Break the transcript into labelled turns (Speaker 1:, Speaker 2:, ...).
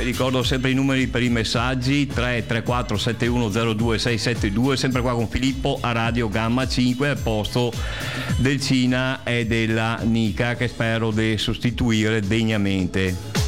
Speaker 1: ricordo sempre i numeri per i messaggi: 334 7102 672, sempre qua con Filippo a Radio Gamma 5 al posto del Cina e della Nica, che spero di sostituire degnamente.